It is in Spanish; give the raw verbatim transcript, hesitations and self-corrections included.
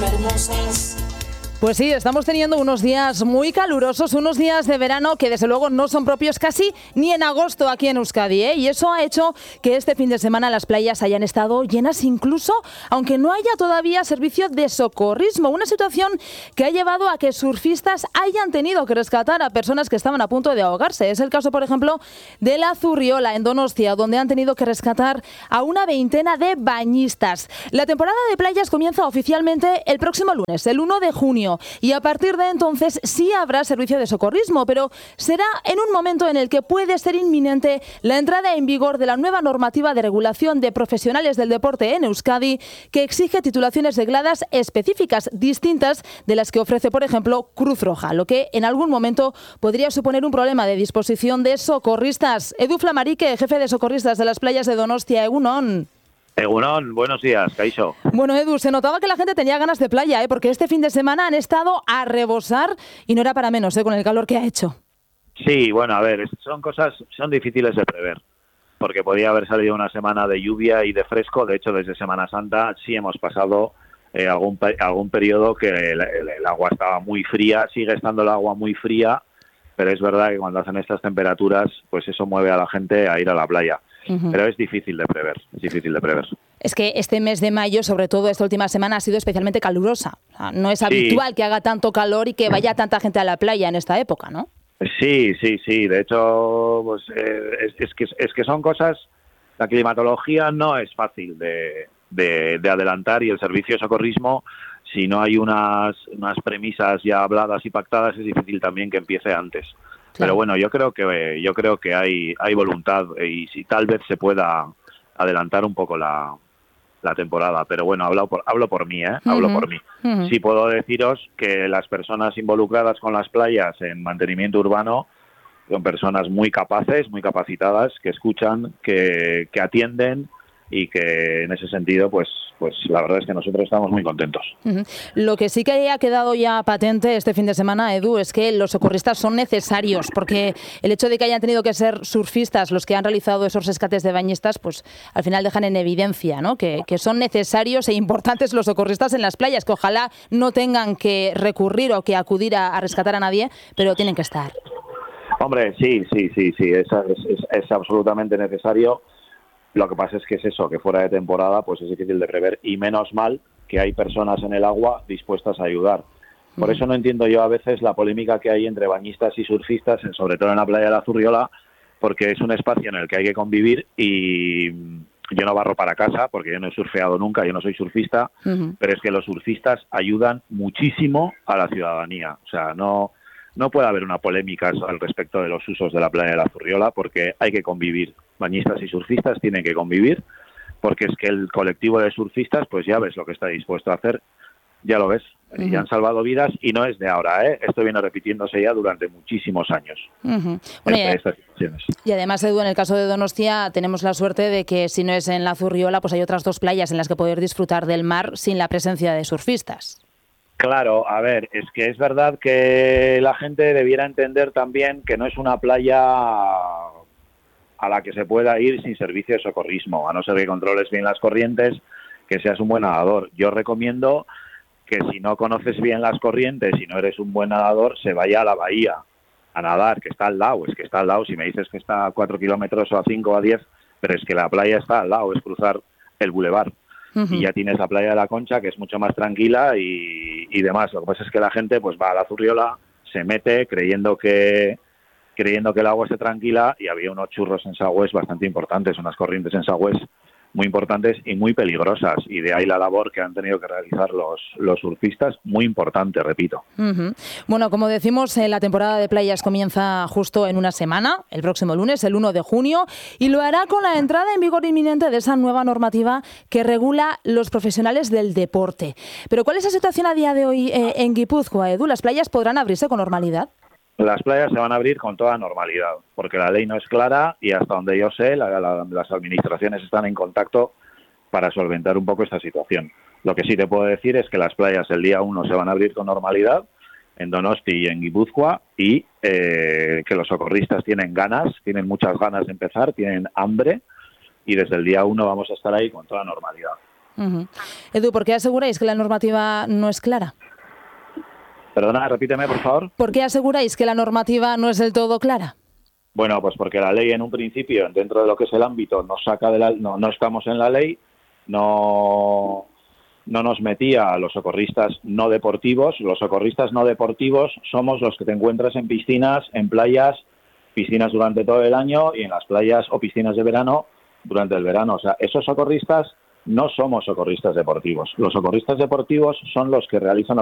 hermosas. Pues sí, estamos teniendo unos días muy calurosos, unos días de verano que desde luego no son propios casi ni en agosto aquí en Euskadi, ¿eh? Y eso ha hecho que este fin de semana las playas hayan estado llenas incluso, aunque no haya todavía servicio de socorrismo. Una situación que ha llevado a que surfistas hayan tenido que rescatar a personas que estaban a punto de ahogarse. Es el caso, por ejemplo, de la Zurriola en Donostia, donde han tenido que rescatar a una veintena de bañistas. La temporada de playas comienza oficialmente el próximo lunes, el uno de junio. Y a partir de entonces sí habrá servicio de socorrismo, pero será en un momento en el que puede ser inminente la entrada en vigor de la nueva normativa de regulación de profesionales del deporte en Euskadi, que exige titulaciones regladas específicas, distintas de las que ofrece, por ejemplo, Cruz Roja, lo que en algún momento podría suponer un problema de disposición de socorristas. Edu Flamarique, jefe de socorristas de las playas de Donostia, Egunon. Egunon, buenos días, Kaixo. Bueno, Edu, se notaba que la gente tenía ganas de playa, ¿eh? Porque este fin de semana han estado a rebosar y no era para menos, ¿eh? Con el calor que ha hecho. Sí, bueno, a ver, son cosas, son difíciles de prever, porque podía haber salido una semana de lluvia y de fresco. De hecho, desde Semana Santa sí hemos pasado eh, algún, algún periodo que el, el, el agua estaba muy fría, sigue estando el agua muy fría, pero es verdad que cuando hacen estas temperaturas, pues eso mueve a la gente a ir a la playa. Uh-huh. Pero es difícil de prever, es difícil de prever. Es que este mes de mayo, sobre todo esta última semana, ha sido especialmente calurosa. O sea, no es sí. habitual que haga tanto calor y que vaya tanta gente a la playa en esta época, ¿no? Sí, sí, sí. De hecho, pues eh, es, es, que, es que son cosas... La climatología no es fácil de, de, de adelantar, y el servicio de socorrismo, si no hay unas, unas premisas ya habladas y pactadas, es difícil también que empiece antes. Claro. Pero bueno, yo creo que yo creo que hay hay voluntad, y si tal vez se pueda adelantar un poco la, la temporada. Pero bueno, hablo por hablo por mí, ¿eh? Hablo uh-huh. por mí. Uh-huh. Sí puedo deciros que las personas involucradas con las playas en mantenimiento urbano son personas muy capaces, muy capacitadas, que escuchan, que, que atienden, y que en ese sentido, pues, pues la verdad es que nosotros estamos muy contentos. Uh-huh. Lo que sí que ha quedado ya patente este fin de semana, Edu, es que los socorristas son necesarios, porque el hecho de que hayan tenido que ser surfistas los que han realizado esos rescates de bañistas, pues al final dejan en evidencia, ¿no? que, que son necesarios e importantes los socorristas en las playas, que ojalá no tengan que recurrir o que acudir a, a rescatar a nadie, pero tienen que estar. Hombre, sí, sí, sí, sí, es, es, es, es absolutamente necesario. Lo que pasa es que es eso, que fuera de temporada pues es difícil de prever, y menos mal que hay personas en el agua dispuestas a ayudar. Por eso no entiendo yo a veces la polémica que hay entre bañistas y surfistas, sobre todo en la playa de la Zurriola, porque es un espacio en el que hay que convivir, y yo no barro para casa porque yo no he surfeado nunca, yo no soy surfista, uh-huh. pero es que los surfistas ayudan muchísimo a la ciudadanía. O sea, no... No puede haber una polémica al respecto de los usos de la playa de la Zurriola, porque hay que convivir. Bañistas y surfistas tienen que convivir, porque es que el colectivo de surfistas, pues ya ves lo que está dispuesto a hacer, ya lo ves, uh-huh. y han salvado vidas, y no es de ahora, ¿eh? Esto viene repitiéndose ya durante muchísimos años. Uh-huh. Bueno, entre estas situaciones. Y además, Edu, en el caso de Donostia tenemos la suerte de que si no es en la Zurriola, pues hay otras dos playas en las que poder disfrutar del mar sin la presencia de surfistas. Claro, a ver, es que es verdad que la gente debiera entender también que no es una playa a la que se pueda ir sin servicio de socorrismo, a no ser que controles bien las corrientes, que seas un buen nadador. Yo recomiendo que si no conoces bien las corrientes y no eres un buen nadador, se vaya a la bahía a nadar, que está al lado, es que está al lado. Si me dices que está a cuatro kilómetros o a cinco o a diez, pero es que la playa está al lado, es cruzar el bulevar. Uh-huh. Y ya tienes la playa de la Concha, que es mucho más tranquila y, y demás. Lo que pasa es que la gente pues va a la Zurriola, se mete creyendo que creyendo que el agua esté tranquila, y había unos churros en Sagüés bastante importantes, unas corrientes en Sagüés muy importantes y muy peligrosas, y de ahí la labor que han tenido que realizar los, los surfistas, muy importante, repito. Uh-huh. Bueno, como decimos, eh, la temporada de playas comienza justo en una semana, el próximo lunes, el uno de junio, y lo hará con la entrada en vigor inminente de esa nueva normativa que regula los profesionales del deporte. Pero ¿cuál es la situación a día de hoy eh, en Guipúzcoa, Edu? ¿Las playas podrán abrirse con normalidad? Las playas se van a abrir con toda normalidad, porque la ley no es clara, y hasta donde yo sé, la, la, las administraciones están en contacto para solventar un poco esta situación. Lo que sí te puedo decir es que las playas el día uno se van a abrir con normalidad, en Donosti y en Guipúzcoa, y eh, que los socorristas tienen ganas, tienen muchas ganas de empezar, tienen hambre, y desde el día uno vamos a estar ahí con toda normalidad. Uh-huh. Edu, ¿por qué aseguráis que la normativa no es clara? Perdona, repíteme, por favor. ¿Por qué aseguráis que la normativa no es del todo clara? Bueno, pues porque la ley en un principio, dentro de lo que es el ámbito, nos saca de la, no, no estamos en la ley, no, no nos metía a los socorristas no deportivos. Los socorristas no deportivos somos los que te encuentras en piscinas, en playas, piscinas durante todo el año y en las playas o piscinas de verano durante el verano. O sea, esos socorristas no somos socorristas deportivos. Los socorristas deportivos son los que realizan